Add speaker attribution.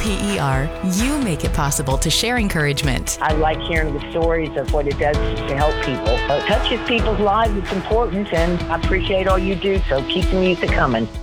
Speaker 1: WPER, you make it possible to share encouragement.
Speaker 2: I like hearing the stories of what it does to help people. It touches people's lives. It's important, and I appreciate all you do, so keep the music coming.